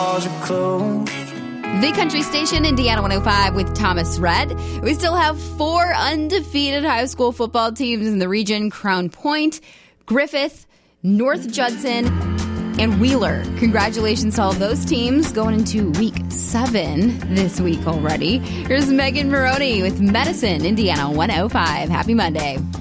The Country Station, Indiana 105 with Thomas Rhett. We still have 4 undefeated high school football teams in the region: Crown Point, Griffith, North Judson, and Wheeler. Congratulations to all those teams going into week 7 this week already. Here's Megan Maroney with Medicine, Indiana 105. Happy Monday.